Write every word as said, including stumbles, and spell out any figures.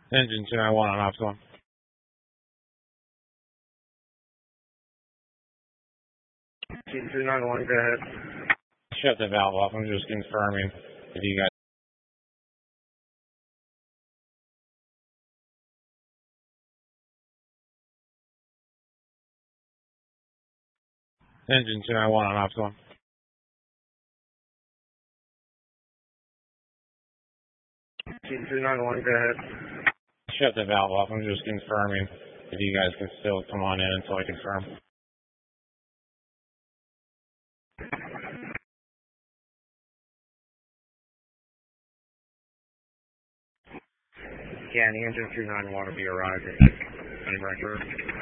Engine two nine one on ops one. two nine one, go ahead. Shut the valve off. I'm just confirming if you guys. Engine two nine one on ops one. two nine one, go ahead. Shut the valve off. I'm just confirming if you guys can still come on in until I confirm. Yeah, the engine two nine one will be arriving. Any record?